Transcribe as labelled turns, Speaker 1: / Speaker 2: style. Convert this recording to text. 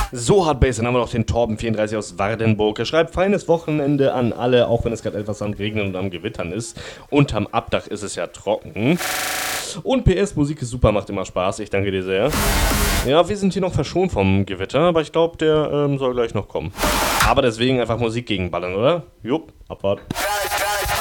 Speaker 1: So Hardbase, dann haben wir noch den Torben34 aus Wardenburg. Er schreibt, feines Wochenende an alle, auch wenn es gerade etwas am Regnen und am Gewittern ist. Unterm Abdach ist es ja trocken. Und PS, Musik ist super, macht immer Spaß. Ich danke dir sehr. Ja, wir sind hier noch verschont vom Gewitter, aber ich glaube, der soll gleich noch kommen. Aber deswegen einfach Musik gegenballern, oder? Jupp, Abfahrt.